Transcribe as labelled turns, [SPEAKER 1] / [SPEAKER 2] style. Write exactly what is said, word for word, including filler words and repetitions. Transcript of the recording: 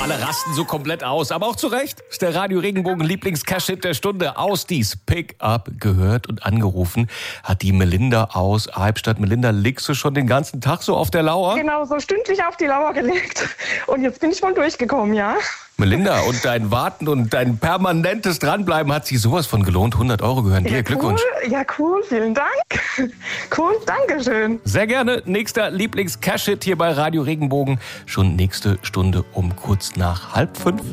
[SPEAKER 1] Alle rasten so komplett aus, aber auch zu Recht. Ist der Radio Regenbogen Lieblings-Cash-Hit der Stunde. Aus dies Pick-up gehört und angerufen hat die Melinda aus Albstadt. Melinda, liegst du schon den ganzen Tag so auf der Lauer?
[SPEAKER 2] Genau, so stündlich auf die Lauer gelegt. Und jetzt bin ich mal durchgekommen, ja.
[SPEAKER 1] Melinda, und dein Warten und dein permanentes Dranbleiben hat sich sowas von gelohnt. hundert Euro gehören dir.
[SPEAKER 2] Ja,
[SPEAKER 1] Glückwunsch.
[SPEAKER 2] Cool. Ja, cool. Vielen Dank. Cool, danke schön.
[SPEAKER 1] Sehr gerne. Nächster Lieblings-Cash-Hit hier bei Radio Regenbogen. Schon nächste Stunde um kurz nach halb fünf.